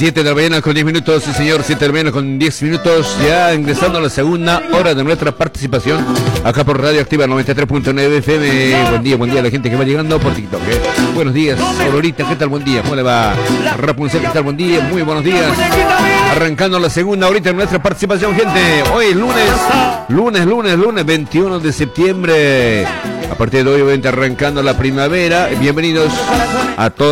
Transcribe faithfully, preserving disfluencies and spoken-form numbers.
siete de la mañana con diez minutos, sí señor, siete de la mañana con diez minutos, ya ingresando a la segunda hora de nuestra participación acá por Radio Activa noventa y tres punto nueve F M. Buen día, buen día a la gente que va llegando por TikTok, ¿eh? Buenos días, Aurorita, ¿qué tal? Buen día, ¿cómo le va? Rapunzel, ¿qué tal? Buen día, muy buenos días. Arrancando la segunda horita de nuestra participación, gente. Hoy es lunes, lunes, lunes, lunes, veintiuno de septiembre. A partir de hoy, obviamente, arrancando la primavera. Bienvenidos a todos.